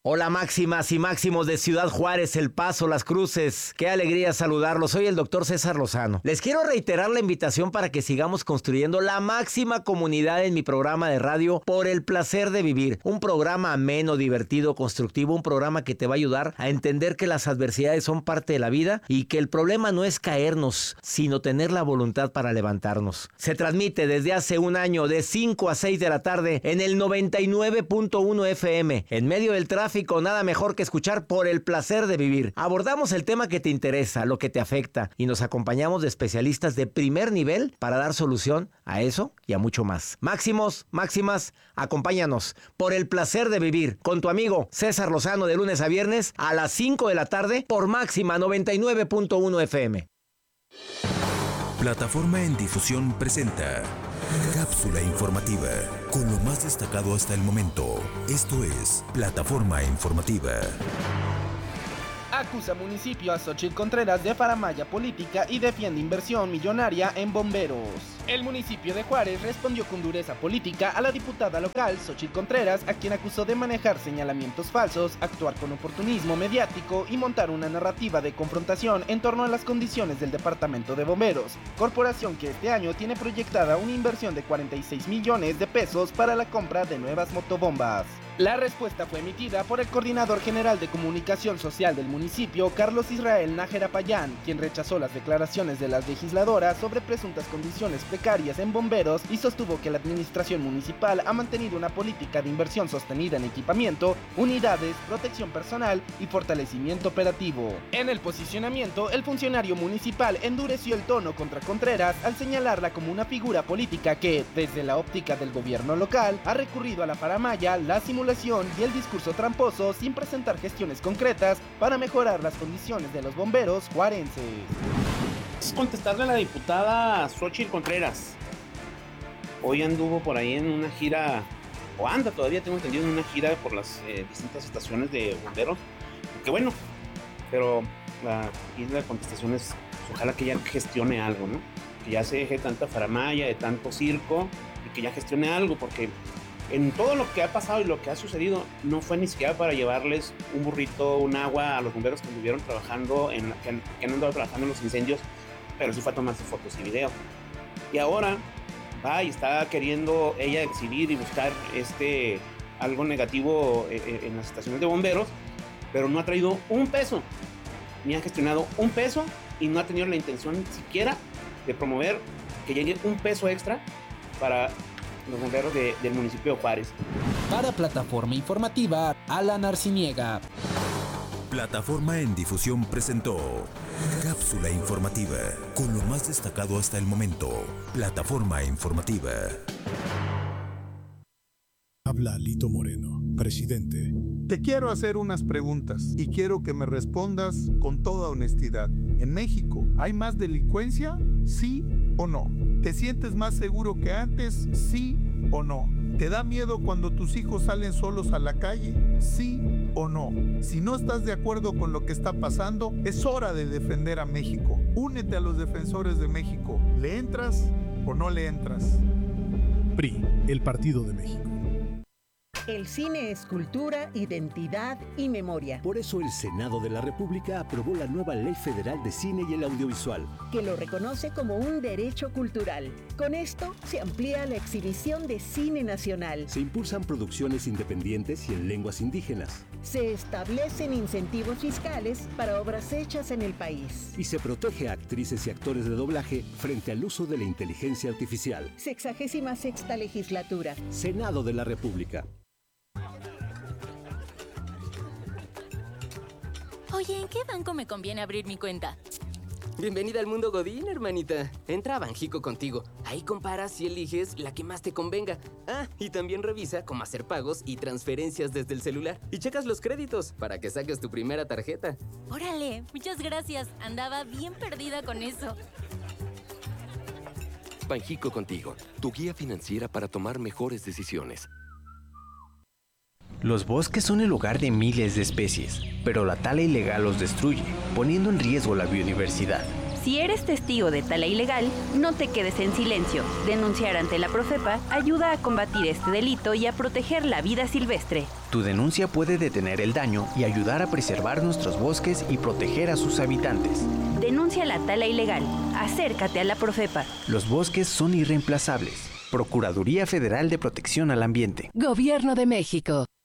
Hola máximas y máximos de Ciudad Juárez, El Paso, Las Cruces. Qué alegría saludarlos. Soy el doctor César Lozano. Les quiero reiterar la invitación para que sigamos construyendo la máxima comunidad en mi programa de radio Por el Placer de Vivir. Un programa ameno, divertido, constructivo, un programa que te va a ayudar a entender que las adversidades son parte de la vida y que el problema no es caernos, sino tener la voluntad para levantarnos. Se transmite desde hace un año de 5 a 6 de la tarde en el 99.1 FM. En medio del tráfico, nada mejor que escuchar Por el Placer de Vivir. Abordamos el tema que te interesa, lo que te afecta, y nos acompañamos de especialistas de primer nivel para dar solución a eso y a mucho más. Máximos, máximas, acompáñanos Por el Placer de Vivir con tu amigo César Lozano de lunes a viernes a las 5 de la tarde por Máxima 99.1 FM. Plataforma en Difusión presenta Cápsula informativa con lo más destacado hasta el momento. Esto es Plataforma Informativa. Acusa municipio a Xóchitl Contreras de faramalla política y defiende inversión millonaria en bomberos. El municipio de Juárez respondió con dureza política a la diputada local Xóchitl Contreras, a quien acusó de manejar señalamientos falsos, actuar con oportunismo mediático y montar una narrativa de confrontación en torno a las condiciones del Departamento de Bomberos, corporación que este año tiene proyectada una inversión de 46 millones de pesos para la compra de nuevas motobombas. La respuesta fue emitida por el coordinador general de comunicación social del municipio, Carlos Israel Nájera Payán, quien rechazó las declaraciones de las legisladoras sobre presuntas condiciones precarias en bomberos y sostuvo que la administración municipal ha mantenido una política de inversión sostenida en equipamiento, unidades, protección personal y fortalecimiento operativo. En el posicionamiento, el funcionario municipal endureció el tono contra Contreras al señalarla como una figura política que, desde la óptica del gobierno local, ha recurrido a la faramalla, la simulación y el discurso tramposo sin presentar gestiones concretas para mejorar las condiciones de los bomberos juarenses. Es contestarle a la diputada Xóchitl Contreras. Hoy anduvo por ahí en una gira, o anda todavía, tengo entendido, en una gira por las distintas estaciones de bomberos. Que bueno, pero la contestación es, ojalá que ya gestione algo, ¿no? Que ya se deje de tanta faramalla, de tanto circo, y que ya gestione algo, porque en todo lo que ha pasado y lo que ha sucedido, no fue ni siquiera para llevarles un burrito, un agua a los bomberos que estuvieron trabajando, que han andado trabajando en los incendios, pero sí fue a tomarse fotos y videos. Y ahora va y está queriendo ella exhibir y buscar algo negativo en las estaciones de bomberos, pero no ha traído un peso, ni ha gestionado un peso, y no ha tenido la intención siquiera de promover que llegue un peso extra para los bomberos del municipio de Juárez. Para Plataforma Informativa, Alan Arciniega. Plataforma en Difusión presentó Cápsula informativa con lo más destacado hasta el momento. Plataforma Informativa. Habla Lito Moreno, presidente. Te quiero hacer unas preguntas y quiero que me respondas con toda honestidad. ¿En México hay más delincuencia? ¿Sí o no? ¿Te sientes más seguro que antes? ¿Sí o no? ¿Te da miedo cuando tus hijos salen solos a la calle? ¿Sí o no? Si no estás de acuerdo con lo que está pasando, es hora de defender a México. Únete a los defensores de México. ¿Le entras o no le entras? PRI, el Partido de México. El cine es cultura, identidad y memoria. Por eso el Senado de la República aprobó la nueva Ley Federal de Cine y el Audiovisual, que lo reconoce como un derecho cultural. Con esto se amplía la exhibición de cine nacional. Se impulsan producciones independientes y en lenguas indígenas. Se establecen incentivos fiscales para obras hechas en el país. Y se protege a actrices y actores de doblaje frente al uso de la inteligencia artificial. 66ª legislatura. Senado de la República. Oye, ¿en qué banco me conviene abrir mi cuenta? Bienvenida al mundo Godín, hermanita. Entra a Banjico contigo. Ahí comparas y eliges la que más te convenga. Ah, y también revisa cómo hacer pagos y transferencias desde el celular. Y checas los créditos para que saques tu primera tarjeta. Órale, muchas gracias. Andaba bien perdida con eso. Banjico contigo, tu guía financiera para tomar mejores decisiones. Los bosques son el hogar de miles de especies, pero la tala ilegal los destruye, poniendo en riesgo la biodiversidad. Si eres testigo de tala ilegal, no te quedes en silencio. Denunciar ante la Profepa ayuda a combatir este delito y a proteger la vida silvestre. Tu denuncia puede detener el daño y ayudar a preservar nuestros bosques y proteger a sus habitantes. Denuncia la tala ilegal. Acércate a la Profepa. Los bosques son irreemplazables. Procuraduría Federal de Protección al Ambiente. Gobierno de México.